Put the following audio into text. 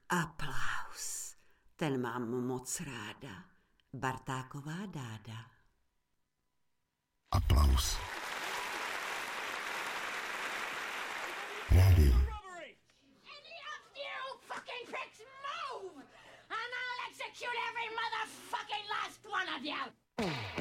Aplaus. Ten mám moc ráda. Bartáková Dáda. Aplaus. Rádio. Any of you fucking pricks move, and I'll execute every motherfucking last one of you!